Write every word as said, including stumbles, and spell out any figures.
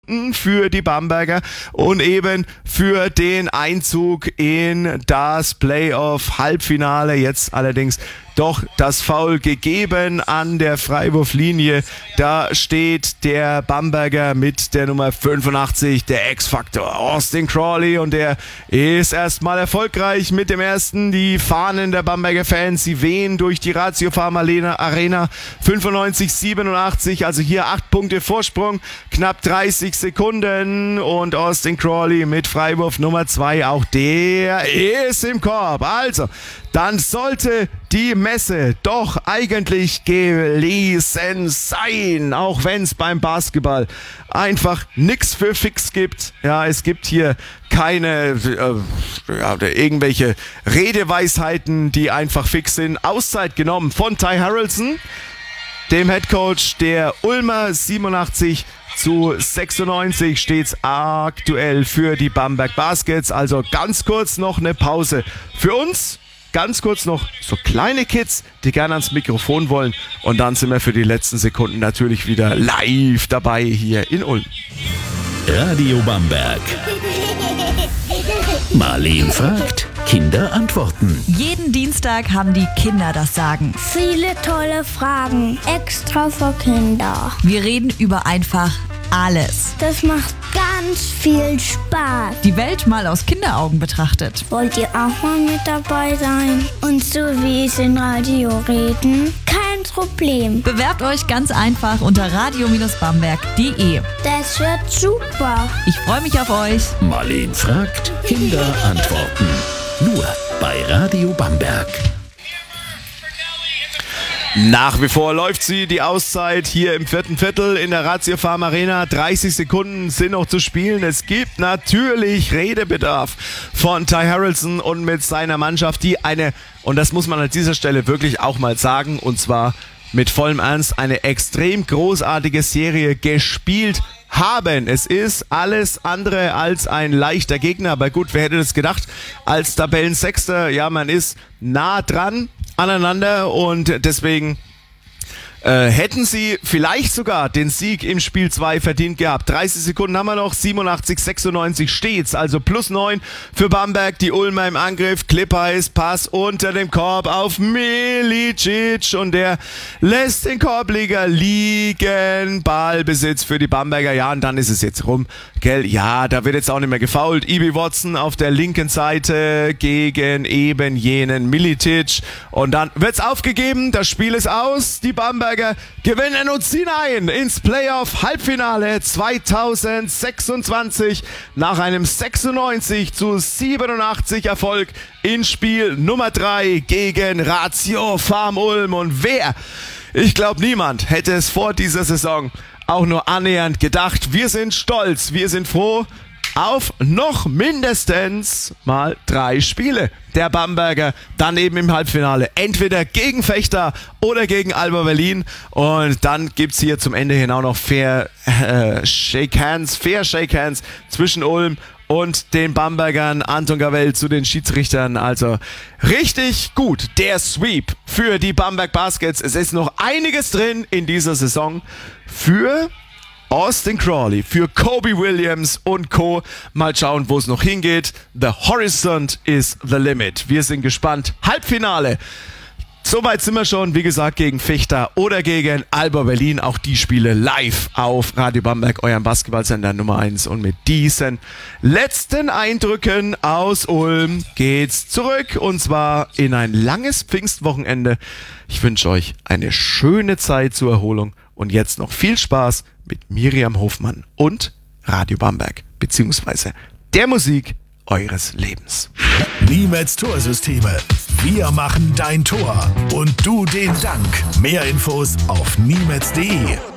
Sekunden für die Bamberger und eben für den Einzug in das Playoff-Halbfinale. Jetzt allerdings doch das Foul gegeben an der Freiwurflinie. Da steht der Bamberger mit der Nummer fünfundachtzig, der X-Faktor Austin Crawley, und der ist erstmal erfolgreich mit dem ersten. Die Fahnen der Bamberger Fans, sie wehen durch die Ratio Farm Arena. fünfundneunzig siebenundachtzig, also hier acht Punkte Vorsprung, knapp dreißig Sekunden, und Austin Crawley mit Freiwurf Nummer zwei, auch der ist im Korb. Also, dann sollte die Messe doch eigentlich gelesen sein, auch wenn es beim Basketball einfach nichts für fix gibt. Ja, es gibt hier keine äh, ja, irgendwelche Redeweisheiten, die einfach fix sind. Auszeit genommen von Ty Harrelson, dem Headcoach der Ulmer. Siebenundachtzig zu sechsundneunzig steht's aktuell für die Bamberg Baskets. Also ganz kurz noch eine Pause für uns. Ganz kurz noch so kleine Kids, die gerne ans Mikrofon wollen. Und dann sind wir für die letzten Sekunden natürlich wieder live dabei hier in Ulm. Radio Bamberg. Marleen fragt, Kinder antworten. Jeden Dienstag haben die Kinder das Sagen. Viele tolle Fragen, extra für Kinder. Wir reden über einfach alles. Das macht ganz viel Spaß. Die Welt mal aus Kinderaugen betrachtet. Wollt ihr auch mal mit dabei sein? Und so wie es in Radio reden? Kein Problem. Bewerbt euch ganz einfach unter radio Bamberg punkt de. Das wird super. Ich freue mich auf euch. Marleen fragt, Kinder antworten. Nur bei Radio Bamberg. Nach wie vor läuft sie, die Auszeit hier im vierten Viertel in der Ratio Farm Arena. dreißig Sekunden sind noch zu spielen. Es gibt natürlich Redebedarf von Ty Harrelson und mit seiner Mannschaft, die eine, und das muss man an dieser Stelle wirklich auch mal sagen, und zwar mit vollem Ernst, eine extrem großartige Serie gespielt haben. Es ist alles andere als ein leichter Gegner, aber gut, wer hätte das gedacht? Als Tabellensechster, ja, man ist nah dran aneinander, und deswegen äh, hätten sie vielleicht sogar den Sieg im Spiel zwei verdient gehabt. dreißig Sekunden haben wir noch, siebenundachtzig sechsundneunzig steht's, also plus neun für Bamberg. Die Ulmer im Angriff, Klippheis, Pass unter dem Korb auf Milicic, und der lässt den Korbleger liegen. Ballbesitz für die Bamberger, ja, und dann ist es jetzt rum, gell? Ja, da wird jetzt auch nicht mehr gefoult. Ibi Watson auf der linken Seite gegen eben jenen Milicic, und dann wird's aufgegeben, das Spiel ist aus. Die Bamberger gewinnen und ziehen ein ins Playoff-Halbfinale zweitausendsechsundzwanzig nach einem sechsundneunzig zu siebenundachtzig Erfolg in Spiel Nummer drei gegen Ratio Farm Ulm. Und wer, ich glaube niemand, hätte es vor dieser Saison auch nur annähernd gedacht. Wir sind stolz, wir sind froh auf noch mindestens mal drei Spiele der Bamberger, dann eben im Halbfinale, entweder gegen Vechta oder gegen Alba Berlin, und dann gibt's hier zum Ende hin auch noch fair äh, Shake Hands, fair Shake Hands zwischen Ulm und den Bambergern. Anton Gavell zu den Schiedsrichtern, also richtig gut, der Sweep für die Bamberg Baskets. Es ist noch einiges drin in dieser Saison für Austin Crawley, für Kobe Williams und Co. Mal schauen, wo es noch hingeht. The horizon is the limit. Wir sind gespannt. Halbfinale. Soweit sind wir schon, wie gesagt, gegen Vechta oder gegen Alba Berlin. Auch die Spiele live auf Radio Bamberg, eurem Basketballsender Nummer eins. Und mit diesen letzten Eindrücken aus Ulm geht's zurück, und zwar in ein langes Pfingstwochenende. Ich wünsche euch eine schöne Zeit zur Erholung, und jetzt noch viel Spaß mit Miriam Hofmann und Radio Bamberg, beziehungsweise der Musik eures Lebens. Niemets Torsysteme. Wir machen dein Tor und du den Dank. Mehr Infos auf niemets punkt de.